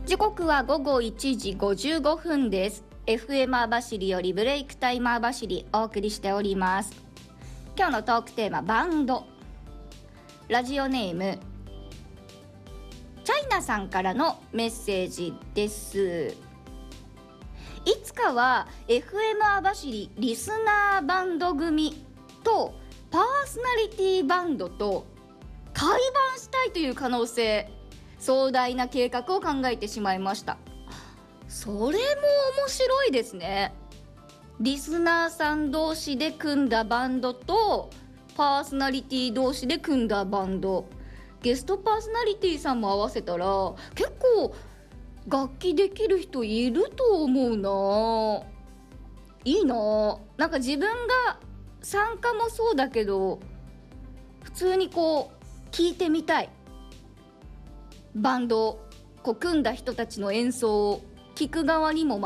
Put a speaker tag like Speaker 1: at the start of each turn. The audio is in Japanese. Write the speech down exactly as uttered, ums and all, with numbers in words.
Speaker 1: 時刻は午後いちじごじゅうごふんです。 エフエム 網走よりブレイクタイム網走お送りしております。今日のトークテーマ、バンド。ラジオネームチャイナさんからのメッセージです。いつかは エフエム 網走リスナーバンド組とパーソナリティバンドと対バンしたいという可能性、壮大な計画を考えてしまいました。それも面白いですね。リスナーさん同士で組んだバンドとパーソナリティ同士で組んだバンド、ゲストパーソナリティさんも合わせたら結構楽器できる人いると思うな。いいな。なんか自分が参加もそうだけど、普通にこう聞いてみたい。バンドこう組んだ人たちの演奏を聞く側にも